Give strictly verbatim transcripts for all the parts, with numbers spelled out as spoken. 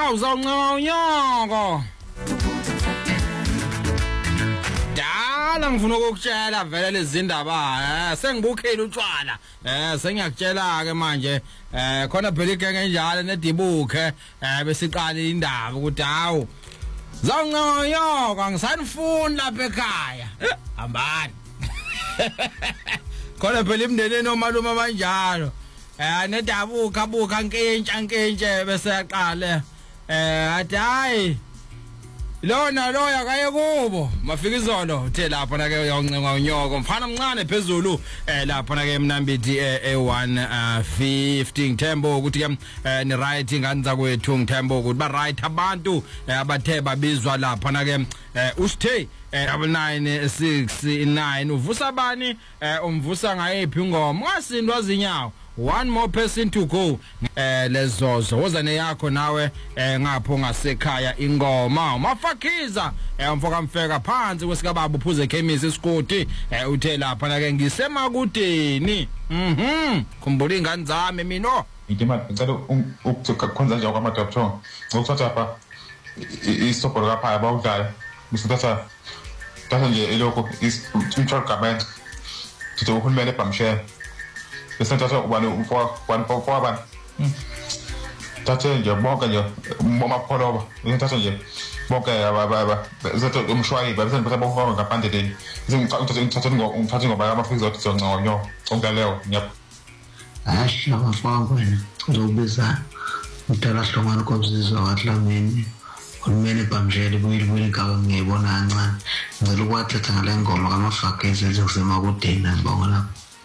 Hawu zawuncenga unyoko. Dala ngifuna ukukutshela vele lezi zindaba eh sengibukhela utshwala eh sengiyakutshela ke manje eh khona phela igenge enjalo nedibukhe eh besiqala indaba ukuthi hawu zawuncenga unyoko angisanifuni lapha ekhaya hambani. Khona phela imndeni nomalume abanjalo eh nedabuka buka nkentsha nkentshe bese yaqala eh athi hayi lona loya kaye kubo mafika izolo uthe lapha na ke uyoncenga unyoko mfana mncane phezulu eh lapha na ke Mnambithi e one fifty Thembo ukuthi ke ni right nganza kwethu ngithemba ukuthi ba right abantu abathe babizwa lapha na ke usithe nine six nine uvusa bani umvusa ngayiphi ingoma ngasindwa zinyawo. One more person to go eh lezozo wozane yakho nawe eh ngapho ngasekhaya ingoma mafakiza eh mfoka mfeka phansi kwesikababa uphuze chemist isikoti eh uthe lapha na ke ngisemakudeni mhm khumbula ingane zami mina ngidima ngicela ukukhonza nje kwama doctor ngokuthatha lapha isopho lapha abawudlala misithatha tatha nje eloko is control government tuthi uhulumeni ebhamshela bese tatha ubani ufo one four four bani tatha nje bonke nje bomapholoba bese tatha nje bonke aba zethu umshwayi bese bese bohamba ngaphandle ngicela ngithatha ngithatha ngoba amafika zothi zonconyo ongaleyo nyapha asho abafana wena uzobiza utala hlongana komzizwa wahlangene ulumene bamjele buyibuyile ngaba ngiyibona kancane ngicela ukwathatha ngale ngoma kamafakeze ezokusemakudeni ngibonga lapha.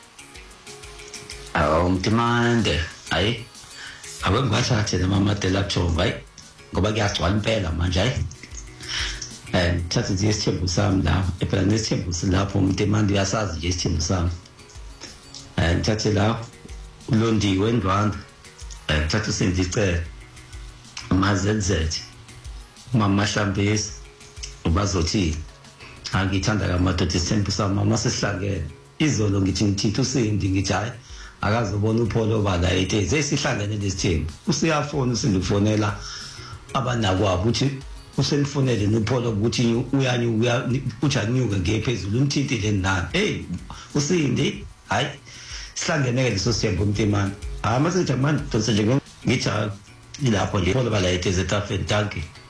Awu mtimande ayi abe ngathathe namamadela Jomba ayi ngoba kuyagcwala impela manje ayi eh thatha nje isithembu sami la ephela nesithembu silapho umtimande uyasazi nje isithembu sami eh thathe la ulondiwe endwanda eh thatha sendicela mazenzethi mama Hlambisi ubazothi angithanda kamadoda isithembu sami mama sesihlangene izolo ngithi ngithitha usindi ngithi hayi akazobona upholo bala ethe sesihlangene lesithembu usiyafona usindifonela abanakwabo ukuthi usenifonele nopholo ukuthi uyani uyanyuka ngephezulu umthintile nani hey usindi hayi sihlangene leso sithembu umtimani ah mase jamani tonse nje ngithi ilapho nje pholo bala ethe zetafeni tanki